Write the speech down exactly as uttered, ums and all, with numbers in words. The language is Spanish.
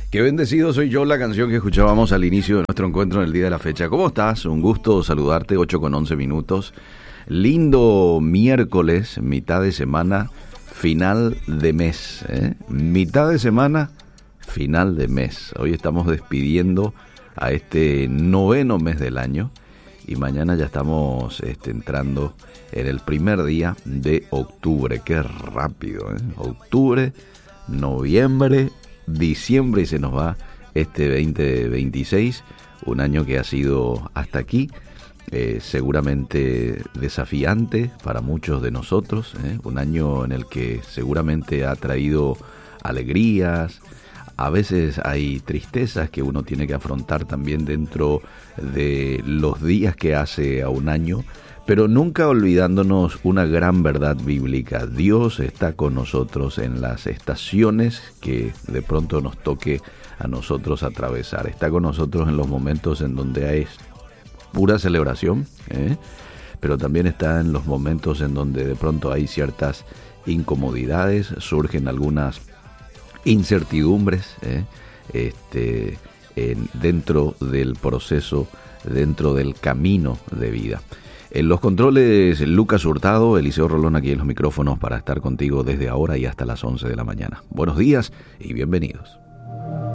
Qué bendecido soy yo, la canción que escuchábamos al inicio de nuestro encuentro en el día de la fecha. ¿Cómo estás? Un gusto saludarte, ocho con once minutos. Lindo miércoles, mitad de semana, final de mes. ¿eh? Mitad de semana, final de mes. Hoy estamos despidiendo a este noveno mes del año y mañana ya estamos este, entrando en el primer día de octubre. Qué rápido, ¿eh? Octubre, noviembre, diciembre y se nos va este veinte veintiséis, un año que ha sido hasta aquí eh, seguramente desafiante para muchos de nosotros, ¿eh? un año en el que seguramente ha traído alegrías, a veces hay tristezas que uno tiene que afrontar también dentro de los días que hace a un año, pero nunca olvidándonos una gran verdad bíblica. Dios está con nosotros en las estaciones que de pronto nos toque a nosotros atravesar. Está con nosotros en los momentos en donde hay pura celebración, ¿eh? pero también está en los momentos en donde de pronto hay ciertas incomodidades, surgen algunas incertidumbres ¿eh? este, en, dentro del proceso, dentro del camino de vida. En los controles, Lucas Hurtado, Eliseo Rolón aquí en los micrófonos para estar contigo desde ahora y hasta las once de la mañana. Buenos días y bienvenidos.